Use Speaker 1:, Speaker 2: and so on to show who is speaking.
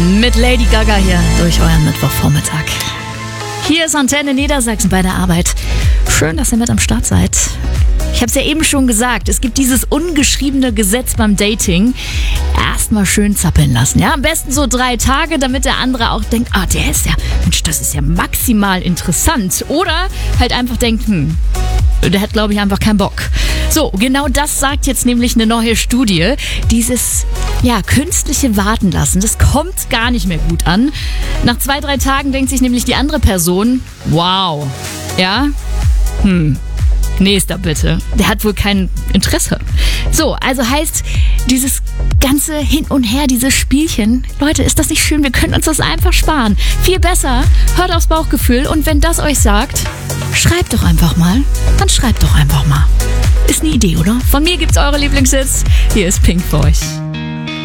Speaker 1: Mit Lady Gaga hier durch euren Mittwochvormittag. Hier ist Antenne Niedersachsen bei der Arbeit. Schön, dass ihr mit am Start seid. Ich habe es ja eben schon gesagt, es gibt dieses ungeschriebene Gesetz beim Dating. Erstmal schön zappeln lassen, ja? Am besten so 3 Tage, damit der andere auch denkt, der ist ja, Mensch, das ist ja maximal interessant. Oder halt einfach denkt, der hat, glaube ich, einfach keinen Bock. So, genau das sagt jetzt nämlich eine neue Studie. Dieses, künstliche Warten lassen, das kommt gar nicht mehr gut an. Nach 2-3 Tagen denkt sich nämlich die andere Person, wow, nächster bitte. Der hat wohl kein Interesse. So, also heißt, dieses ganze Hin und Her, dieses Spielchen, Leute, ist das nicht schön? Wir können uns das einfach sparen. Viel besser, hört aufs Bauchgefühl und wenn das euch sagt, schreibt doch einfach mal. Dann schreibt doch einfach mal. Ist eine Idee, oder? Von mir gibt's eure Lieblingshits. Hier ist Pink für euch.